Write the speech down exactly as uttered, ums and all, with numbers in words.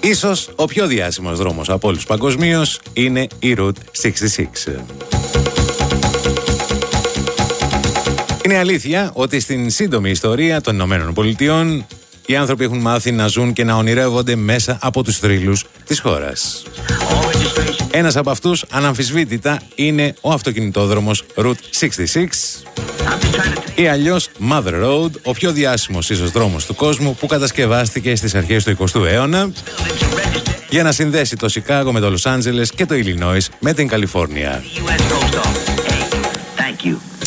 Ίσως ο πιο διάσημος δρόμος από όλους παγκοσμίως είναι η Route εξήντα έξι. Είναι αλήθεια ότι στην σύντομη ιστορία των Ηνωμένων Πολιτειών οι άνθρωποι έχουν μάθει να ζουν και να ονειρεύονται μέσα από τους θρύλους της χώρας. Ένας από αυτούς, αναμφισβήτητα, είναι ο αυτοκινητόδρομος Route εξήντα έξι ή αλλιώς Mother Road, ο πιο διάσημος ίσως δρόμος του κόσμου που κατασκευάστηκε στις αρχές του εικοστού αιώνα για να συνδέσει το Σικάγο με το Λος Άντζελες και το Illinois με την Καλιφόρνια.